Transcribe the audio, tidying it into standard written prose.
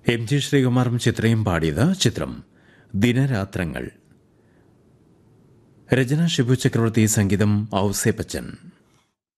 M G ശ്രീകുമാറും ചിത്രയും പാടിയത്. ചിത്രം ദിനരാത്രങ്ങൾ. രചന ഷിബു ചക്രവർത്തി, സംഗീതം ഔസേപ്പച്ചൻ.